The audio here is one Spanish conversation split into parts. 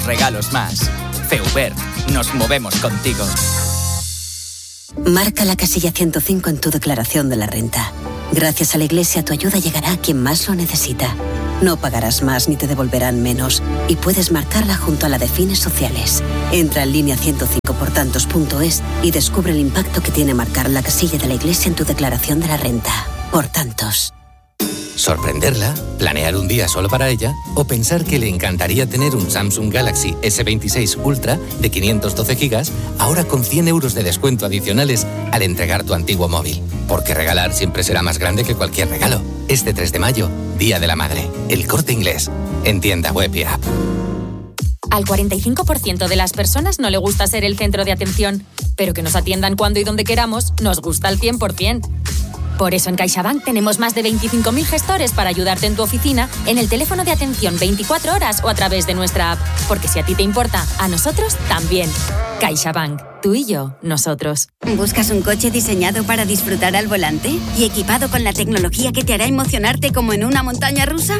regalos más. Feubert, nos movemos contigo. Marca la casilla 105 en tu declaración de la renta. Gracias a la Iglesia, tu ayuda llegará a quien más lo necesita. No pagarás más ni te devolverán menos. Y puedes marcarla junto a la de fines sociales. Entra en línea 105portantos.es y descubre el impacto que tiene marcar la casilla de la Iglesia en tu declaración de la renta. Por tantos. Sorprenderla, planear un día solo para ella o pensar que le encantaría tener un Samsung Galaxy S26 Ultra de 512 GB ahora con 100 euros de descuento adicionales al entregar tu antiguo móvil. Porque regalar siempre será más grande que cualquier regalo. Este 3 de mayo, Día de la Madre. El Corte Inglés. En tienda web y app. Al 45% de las personas no le gusta ser el centro de atención, pero que nos atiendan cuando y donde queramos nos gusta al 100%. Por eso en CaixaBank tenemos más de 25.000 gestores para ayudarte en tu oficina, en el teléfono de atención 24 horas o a través de nuestra app. Porque si a ti te importa, a nosotros también. CaixaBank. Tú y yo, nosotros. ¿Buscas un coche diseñado para disfrutar al volante y equipado con la tecnología que te hará emocionarte como en una montaña rusa?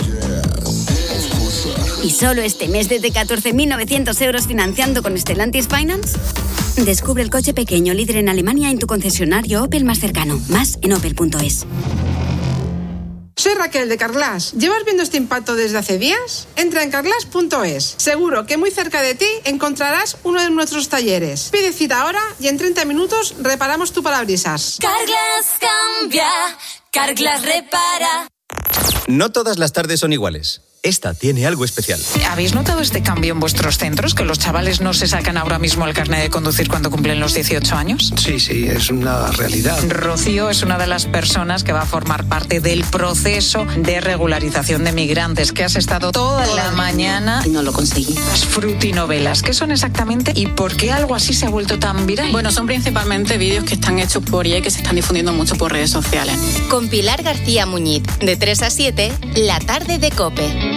¿Y solo este mes desde 14.900 euros financiando con Stellantis Finance? Descubre el coche pequeño líder en Alemania en tu concesionario Opel más cercano. Más en opel.es. Soy Raquel de Carglass. ¿Llevas viendo este impacto desde hace días? Entra en carglass.es. Seguro que muy cerca de ti encontrarás uno de nuestros talleres. Pide cita ahora y en 30 minutos reparamos tu parabrisas. Carglass cambia, Carglass repara. No todas las tardes son iguales. Esta tiene algo especial. ¿Habéis notado este cambio en vuestros centros? ¿Que los chavales no se sacan ahora mismo el carnet de conducir cuando cumplen los 18 años? Sí, es una realidad. Rocío es una de las personas que va a formar parte del proceso de regularización de migrantes, que has estado toda la mañana... Y no lo conseguí. Las frutinovelas, ¿qué son exactamente y por qué algo así se ha vuelto tan viral? Bueno, son principalmente vídeos que están hechos por IA y que se están difundiendo mucho por redes sociales. Con Pilar García Muñiz, de 3 a 7, La Tarde de COPE.